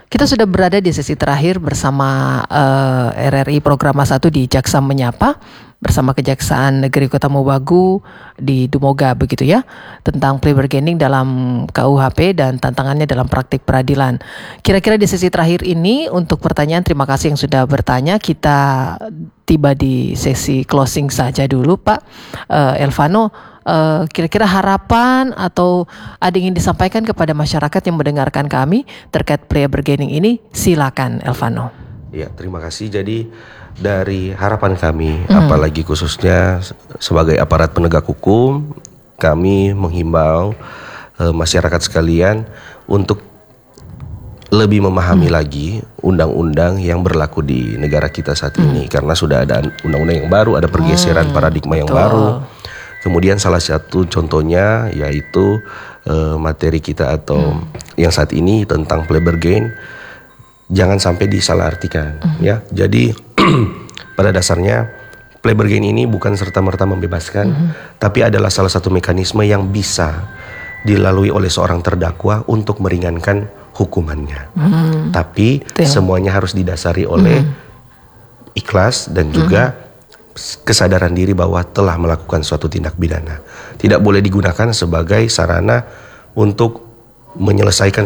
Kita sudah berada di sesi terakhir bersama RRI Programa 1 di Jaksa Menyapa bersama Kejaksaan Negeri Kota Mobagu di Dumoga begitu ya, tentang plea bargaining dalam KUHP dan tantangannya dalam praktik peradilan. Kira-kira di sesi terakhir ini untuk pertanyaan, terima kasih yang sudah bertanya. Kita tiba di sesi closing saja dulu Pak Elvano. Kira-kira harapan atau ada yang ingin disampaikan kepada masyarakat yang mendengarkan kami terkait plea bargaining ini, silakan Elvano. Ya, terima kasih. Jadi dari harapan kami, apalagi khususnya sebagai aparat penegak hukum, kami menghimbau masyarakat sekalian untuk lebih memahami lagi undang-undang yang berlaku di negara kita saat ini, karena sudah ada undang-undang yang baru, ada pergeseran paradigma yang baru. Kemudian salah satu contohnya yaitu materi kita atau yang saat ini tentang plea bargain, jangan sampai disalahartikan ya. Jadi pada dasarnya plea bargain ini bukan serta-merta membebaskan, tapi adalah salah satu mekanisme yang bisa dilalui oleh seorang terdakwa untuk meringankan hukumannya. Tapi semuanya harus didasari oleh ikhlas dan juga kesadaran diri bahwa telah melakukan suatu tindak pidana. Tidak boleh digunakan sebagai sarana untuk menyelesaikan